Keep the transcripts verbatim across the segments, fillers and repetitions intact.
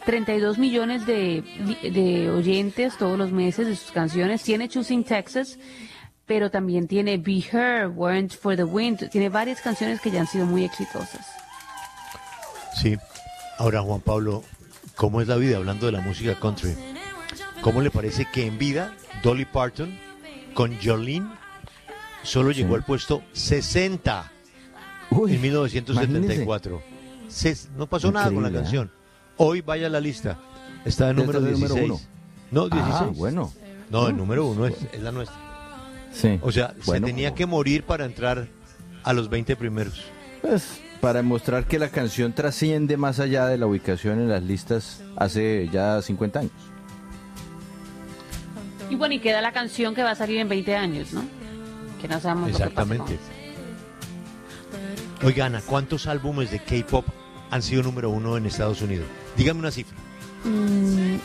treinta y dos millones de, de oyentes todos los meses de sus canciones. Tiene Choosing Texas, pero también tiene Be Her, Weren't for the Wind. Tiene varias canciones que ya han sido muy exitosas. Sí. Ahora, Juan Pablo, ¿cómo es la vida hablando de la música country? ¿Cómo le parece que en vida Dolly Parton con Jolene solo llegó sí. al puesto sesenta Uy, en mil novecientos setenta y cuatro? Ses, no pasó Increíble, nada con la canción. ¿eh? Hoy vaya a la lista. Está en número dieciséis. Número no, dieciséis. Ah, bueno. No, el número uno es, es la nuestra. Sí. O sea, bueno, se tenía como... que morir para entrar a los veinte primeros. Pues, para demostrar que la canción trasciende más allá de la ubicación en las listas hace ya cincuenta años. Y bueno, y queda la canción que va a salir en veinte años, ¿no? Que no sabemos Exactamente. Lo que pasa. Oigan, ¿cuántos álbumes de K-pop han sido número uno en Estados Unidos? Dígame una cifra. Mm,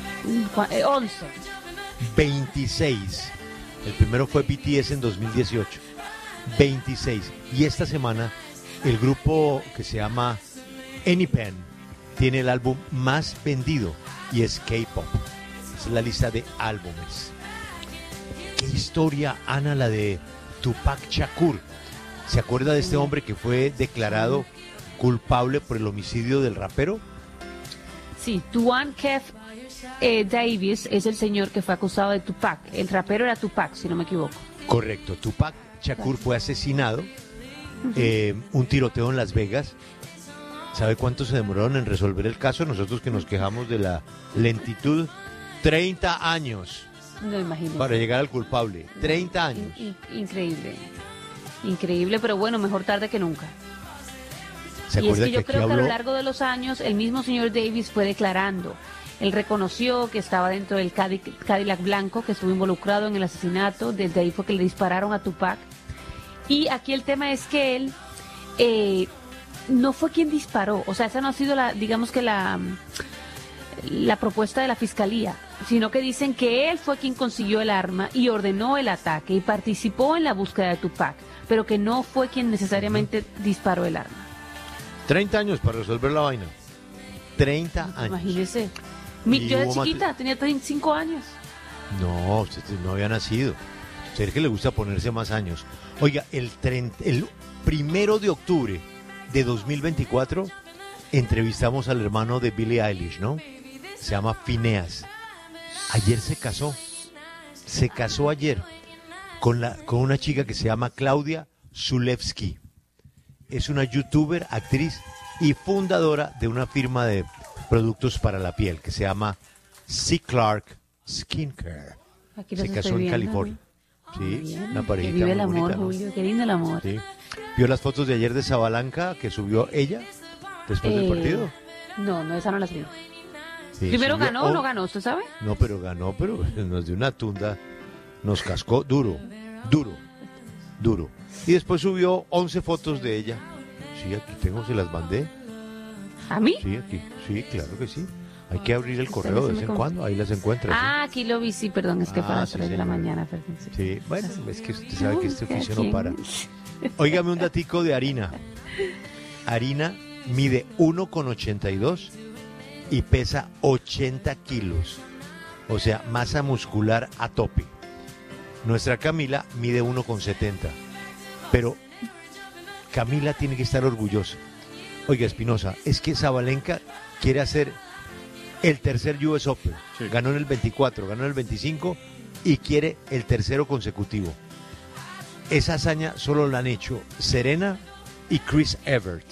once. veintiséis. El primero fue B T S en dos mil dieciocho. veintiséis. Y esta semana el grupo que se llama Anypen tiene el álbum más vendido y es K-pop. Es la lista de álbumes. ¿Qué historia, Ana, la de Tupac Shakur? ¿Se acuerda de este hombre que fue declarado culpable por el homicidio del rapero? Sí, Duane Kef eh, Davis es el señor que fue acusado de Tupac. El rapero era Tupac, si no me equivoco. Correcto. Tupac Shakur fue asesinado, uh-huh. eh, un tiroteo en Las Vegas. ¿Sabe cuánto se demoraron en resolver el caso? Nosotros que nos quejamos de la lentitud, treinta años. No, imagínate. Para llegar al culpable, treinta años. In- in- increíble. Increíble, pero bueno, mejor tarde que nunca. ¿Se y es que yo que creo que habló... a lo largo de los años el mismo señor Davis fue declarando. Él reconoció que estaba dentro del Cadillac blanco, que estuvo involucrado en el asesinato. Desde ahí fue que le dispararon a Tupac. Y aquí el tema es que él eh, no fue quien disparó. O sea, esa no ha sido la, digamos que la, la propuesta de la fiscalía, sino que dicen que él fue quien consiguió el arma y ordenó el ataque y participó en la búsqueda de Tupac, pero que no fue quien necesariamente uh-huh. disparó el arma. treinta años para resolver la vaina. treinta años. Imagínese. Mi, yo era chiquita, mat... tenía treinta y cinco años. No, usted no había nacido. Usted que le gusta ponerse más años. Oiga, el, treinta, el primero de octubre de dos mil veinticuatro entrevistamos al hermano de Billie Eilish, ¿no? Se llama Phineas. Ayer se casó. Se casó ayer con, la, con una chica que se llama Claudia Zulewski. Es una youtuber, actriz y fundadora de una firma de productos para la piel que se llama C. Clark Skincare. Se casó en viendo, California. Sí, bien, una parejita que vive el muy amor, bonita, ¿no? Julio, qué lindo el amor. Sí. ¿Vio las fotos de ayer de Sabalanca que subió ella después eh, del partido? No, no, esa no las vi. Sí, Primero subió, ganó o no ganó, ¿usted sabe? No, pero ganó, pero nos dio una tunda, nos cascó duro, duro, duro. Y después subió once fotos de ella. Sí, aquí tengo, se las mandé. ¿A mí? Sí, aquí, sí, claro que sí. Hay que abrir el correo de vez en cuando, ahí las encuentras. Ah, ¿sí? Aquí lo vi, sí, perdón, es que ah, para las sí, tres de la mañana. Perdón, sí. sí, bueno, es que usted sabe que este oficio no para. Óigame un datico de Harina. Harina mide uno con ochenta y dos y pesa ochenta kilos. O sea, masa muscular a tope. Nuestra Camila mide uno con setenta. Pero Camila tiene que estar orgullosa. Oiga, Espinosa, es que Sabalenka quiere hacer el tercer U S Open. Sí. Ganó en el veinticuatro, ganó en el veinticinco y quiere el tercero consecutivo. Esa hazaña solo la han hecho Serena y Chris Evert.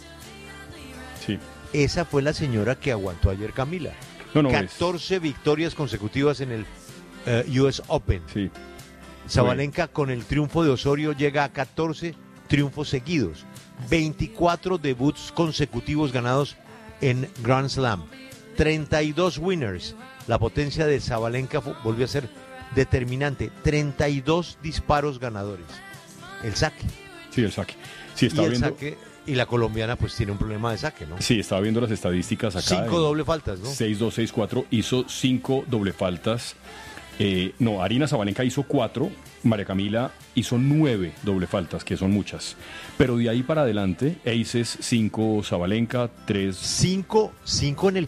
Sí. Esa fue la señora que aguantó ayer Camila. No, no, catorce es... victorias consecutivas en el uh, U S Open. Sí. Sabalenka bueno. Con el triunfo de Osorio llega a catorce triunfos seguidos. veinticuatro debuts consecutivos ganados en Grand Slam. treinta y dos winners. La potencia de Sabalenka volvió a ser determinante. treinta y dos disparos ganadores. El saque. Sí, el saque. Sí, estaba y el viendo... saque, y la colombiana pues tiene un problema de saque, ¿no? Sí, estaba viendo las estadísticas acá. Cinco doble faltas, ¿no? seis dos, seis cuatro, hizo cinco doble faltas. Eh, no, Arina Sabalenka hizo cuatro, María Camila hizo nueve doble faltas, que son muchas. Pero de ahí para adelante, aces cinco Sabalenka, tres... Cinco, cinco en el